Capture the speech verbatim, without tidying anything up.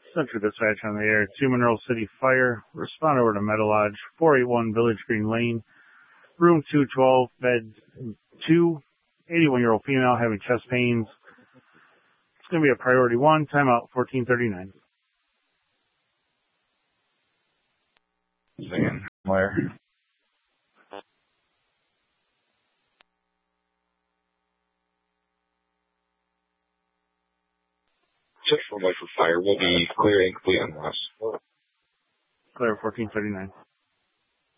Central Dispatch on the air. Two Monroe City Fire. Respond over to Meadow Lodge, four eighty-one Village Green Lane, room two twelve, bed two, eighty-one-year-old female having chest pains. It's going to be a priority one, timeout fourteen thirty-nine. Second, wire. Central Light for Fire will be clear and complete on loss. Clear fourteen thirty-nine.